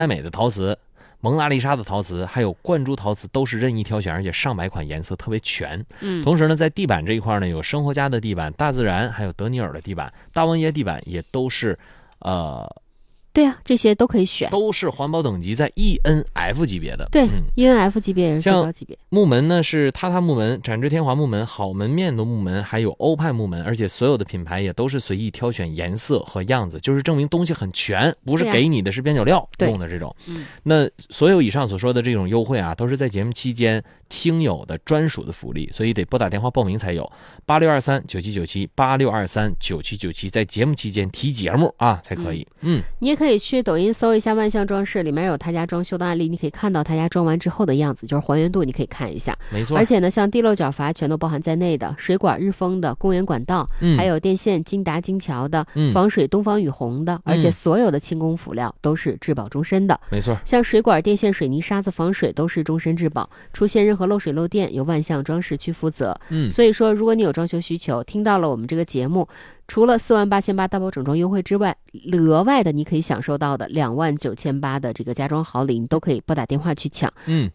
爱美的陶瓷、蒙娜丽莎的陶瓷，还有灌珠陶瓷都是任意挑选，而且上百款颜色特别全。同时呢，在地板这一块呢，有生活家的地板、大自然，还有德尼尔的地板、大王爷地板也都是对啊，这些都可以选， 都是环保等级在 ENF 级别的。 对，ENF 级别也是最高级别。 木门呢是榻榻木门、展翅天华木门、好门面的木门，还有欧派木门，而且所有的品牌也都是随意挑选颜色和样子，就是证明东西很全，不是给你的是边角料用的这种。那所有以上所说的这种优惠啊，都是在节目期间听友的专属的福利，所以得拨打电话报名才有。8623979786239797，在节目期间提节目啊才可以。 你也可以去抖音搜一下万象装饰，里面有他家装修的案例，你可以看到他家装完之后的样子，就是还原度，你可以看一下。 没错。 而且呢，像地漏角阀全都包含在内的，水管日丰的，公园管道，还有电线金达金桥的，防水东方雨虹的，而且所有的轻工辅料都是质保终身的。 没错。 像水管、电线、水泥、沙子防水都是终身质保，出现任何漏水漏电由万象装饰区负责。所以说如果你有装修需求，听到了我们这个节目，除了48800大包整装优惠之外，额外的你可以享受到的29800的这个家装好礼，你都可以拨打电话去抢。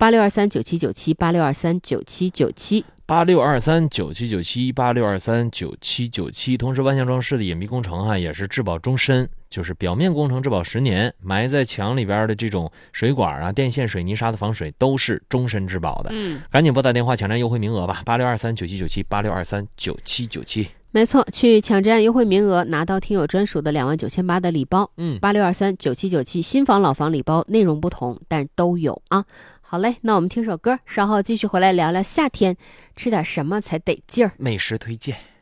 8623979786239797，8623979797。同时万象装饰的隐蔽工程啊，也是质保终身，就是表面工程质保10年，埋在墙里边的这种水管啊、电线、水泥沙的防水都是终身质保的。赶紧拨打电话抢占优惠名额吧，8623979786239797。 没错，去抢占优惠名额，拿到听友专属的29800的礼包。86239797新房老房礼包内容不同，但都有啊。好嘞，那我们听首歌，稍后继续回来聊聊夏天吃点什么才得劲儿。 美食推荐。